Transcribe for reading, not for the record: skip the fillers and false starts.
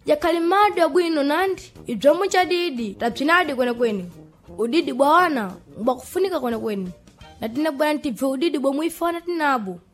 yakhali mmadu yabwino nandi ibzomwe chadidi tapsinadi kwenekweni udidi bwana ubakufunika kwenekweni natina bwana ntibve udidi bomwe ifana tinabo